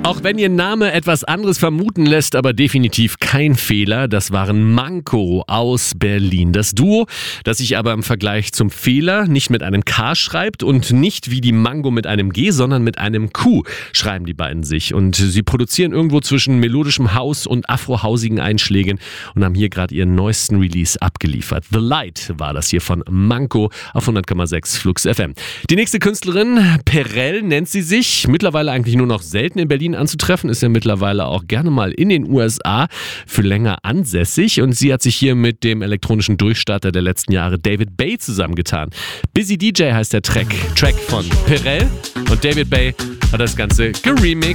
Auch wenn ihr Name etwas anderes vermuten lässt, aber definitiv kein Fehler, das waren Manko aus Berlin. Das Duo, das sich aber im Vergleich zum Fehler nicht mit einem K schreibt und nicht wie die Mango mit einem G, sondern mit einem Q schreiben die beiden sich. Und sie produzieren irgendwo zwischen melodischem House und afrohausigen Einschlägen und haben hier gerade ihren neuesten Release abgeliefert. The Light war das hier von Manko auf 100,6 Flux FM. Die nächste Künstlerin, Perel nennt sie sich, mittlerweile eigentlich nur noch selten in Berlin anzutreffen, ist ja mittlerweile auch gerne mal in den USA für länger ansässig und sie hat sich hier mit dem elektronischen Durchstarter der letzten Jahre David Bay zusammengetan. Busy DJ heißt der Track von Perel und David Bay hat das Ganze geremixed.